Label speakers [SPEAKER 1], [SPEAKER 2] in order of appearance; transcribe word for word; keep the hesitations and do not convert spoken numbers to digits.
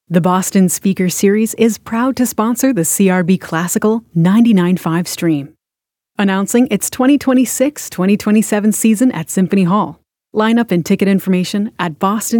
[SPEAKER 1] The Boston Speaker Series is proud to sponsor the C R B Classical ninety-nine point five stream. Announcing its twenty twenty-six twenty twenty-seven season at Symphony Hall. Lineup and ticket information at boston